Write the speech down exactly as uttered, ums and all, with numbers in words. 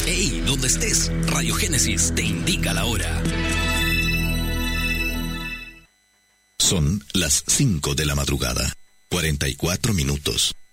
Hey, donde estés, Radio Génesis te indica la hora. Son las cinco de la madrugada, cuarenta y cuatro minutos.